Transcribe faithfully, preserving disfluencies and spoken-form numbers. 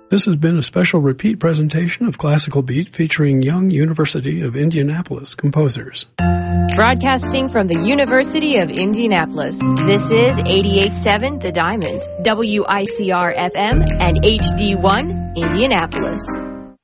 This has been a special repeat presentation of Classical Beat featuring Young University of Indianapolis composers. Broadcasting from the University of Indianapolis, this is eighty-eight point seven The Diamond, W I C R F M, and H D one, Indianapolis.